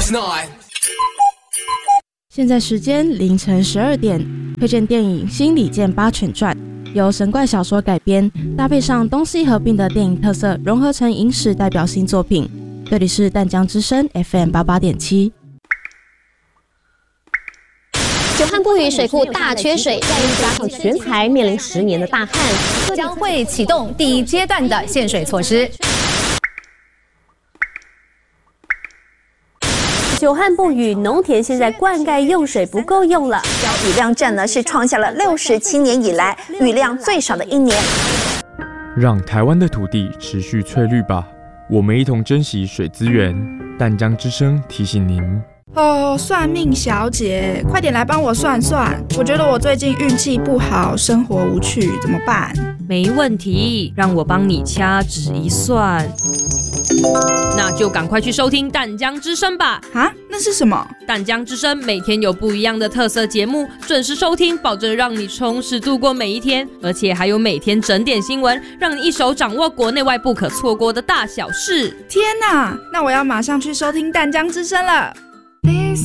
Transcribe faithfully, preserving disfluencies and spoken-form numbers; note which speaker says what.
Speaker 1: 现在时间凌晨十二点，推荐电影《新李健八犬传》，由神怪小说改编，搭配上东西合并的电影特色，融合成影史代表性作品。这里是淡江之声 F M 八八点七。
Speaker 2: 久旱不雨，水库大缺水，再加上全台面临十年的大旱，
Speaker 3: 将会启动第一阶段的限水措施。
Speaker 2: 久旱不雨，农田现在灌溉用水不够用了，
Speaker 4: 雨量站呢是创下了六十七年以来雨量最少的一年。
Speaker 5: 让台湾的土地持续翠绿吧，我们一同珍惜水资源。淡江之声提醒您。
Speaker 6: 哦，算命小姐，快点来帮我算算，我觉得我最近运气不好，生活无趣，怎么办？
Speaker 7: 没问题，让我帮你掐指一算。那就赶快去收听淡江之声吧。
Speaker 6: 啊，那是什么？
Speaker 7: 淡江之声每天有不一样的特色节目，准时收听，保证让你充实度过每一天，而且还有每天整点新闻，让你一手掌握国内外不可错过的大小事。
Speaker 6: 天哪，那我要马上去收听淡江之声了。